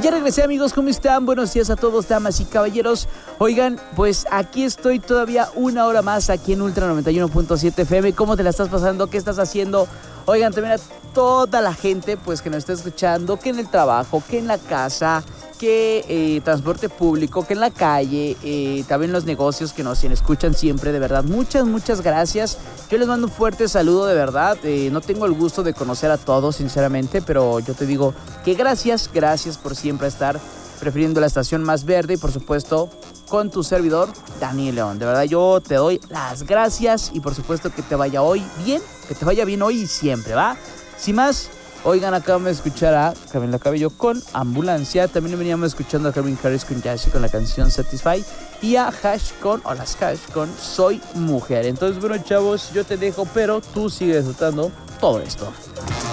Ya regresé, amigos, ¿cómo están? Buenos días a todos, damas y caballeros. Oigan, pues aquí estoy todavía una hora más aquí en Ultra 91.7 FM. ¿Cómo te la estás pasando? ¿Qué estás haciendo? Oigan, también a toda la gente pues que nos está escuchando, que en el trabajo, que en la casa, que transporte público, que en la calle, también los negocios que nos escuchan siempre, de verdad, muchas gracias. Yo les mando un fuerte saludo, de verdad. No tengo el gusto de conocer a todos, sinceramente, pero yo te digo que gracias por siempre estar prefiriendo la estación más verde y, por supuesto, con tu servidor, Daniel León. De verdad, yo te doy las gracias y, por supuesto, que te vaya hoy bien, que te vaya bien hoy y siempre, ¿va? Sin más, oigan, acabamos de escuchar a Camila Cabello con Ambulancia. También veníamos escuchando a Calvin Harris con Jazzy con la canción Satisfy. Y a Hash con Soy Mujer. Entonces, bueno, chavos, yo te dejo, pero tú sigue disfrutando todo esto.